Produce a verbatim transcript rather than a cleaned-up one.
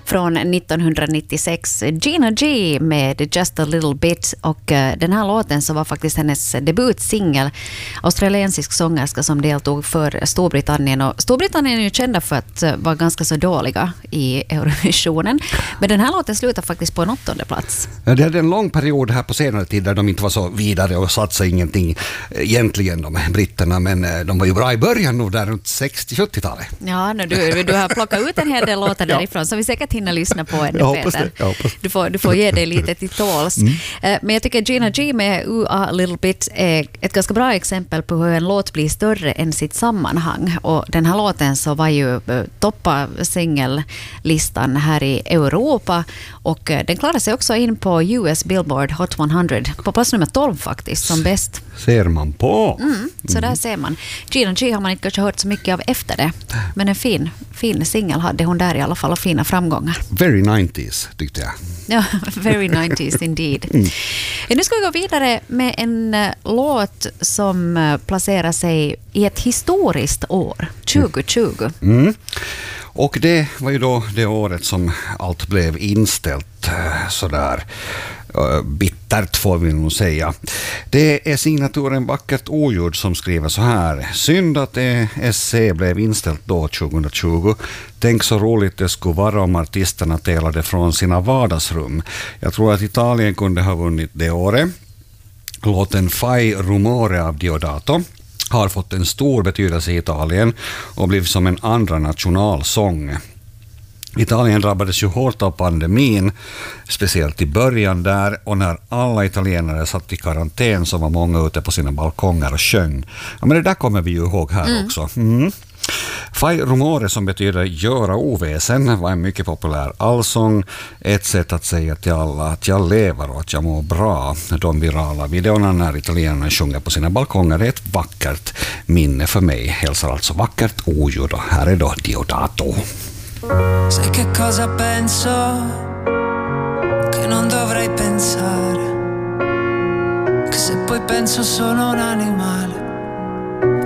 från nittonhundranittiosex. Gina G med Just a Little Bit, och uh, den här låten så var faktiskt hennes debutsingel. Australiensisk sångerska som deltog för Storbritannien, och Storbritannien är ju kända för att uh, vara ganska så dåliga i Eurovisionen. Men den här låten slutar faktiskt på en åttonde plats. Ja, det hade en lång period här på senare tid där de inte var så vidare och satsade ingenting egentligen, de britterna, men de var ju bra i början nog där runt sextio-sjuttiotalet. Ja, nu, du, du har plockat ut en hel del låtar därifrån ja. som vi säkert hinner lyssna på ännu, jag Peter. Det, jag du, får, du får ge dig lite till tåls. Mm. Men jag tycker Gina G med U A Little Bit är ett ganska bra exempel på hur en låt blir större än sitt sammanhang. Och den här låten så var ju toppa singellistan här i Europa, och den klarade sig också in på U S Billboard Hot hundra på plats nummer tolv faktiskt som bäst. Ser man på. Mm, så där ser man. Gina G har man inte kanske hört så mycket av efter det, men en fin, fin singel hade hon där i alla fall, och fina framgångar. Very nineties tyckte jag. Ja, very nineties indeed. Mm. Nu ska vi gå vidare med en uh, låt som uh, placerar sig i ett historiskt år, tjugo tjugo. Mm. Och det var ju då det året som allt blev inställt sådär bittert får vi nog säga. Det är signaturen Vackert ogjord som skriver så här: synd att E S C blev inställt då tjugo tjugo. Tänk så roligt det skulle vara om artisterna delade från sina vardagsrum. Jag tror att Italien kunde ha vunnit det året. Låten Fai rumore av Diodato har fått en stor betydelse i Italien och blivit som en andra nationalsång. Italien drabbades ju hårt av pandemin, speciellt i början där, och när alla italienare satt i karantän så var många ute på sina balkonger och sjöng. Ja, men det där kommer vi ju ihåg här mm. också. Mm. Fai rumore, som betyder göra oväsen, var en mycket populär allsång. Ett sätt att säga till alla att jag lever och att jag mår bra. De virala videorna när italienarna sjunger på sina balkonger är ett vackert minne för mig. Hälsar alltså Vackert ogjord, och här är då Diodato. Sai che cosa penso? Che non dovrei pensare, che se poi penso sono un animale